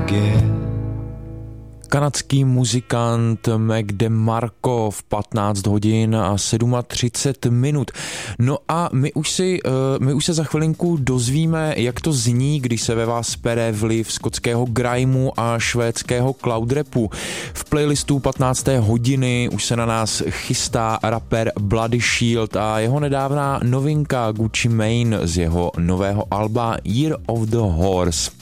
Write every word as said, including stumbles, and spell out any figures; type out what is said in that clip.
Kanadský muzikant Mac DeMarco v patnáct hodin a třicet sedm minut. No a my už, si, my už se za chvilinku dozvíme, jak to zní, když se ve vás pere vliv skotského grimeu a švédského cloud rapu. V playlistu patnácté hodiny už se na nás chystá rapper Bloody Shield a jeho nedávná novinka Gucci Mane z jeho nového alba Year of the Horse.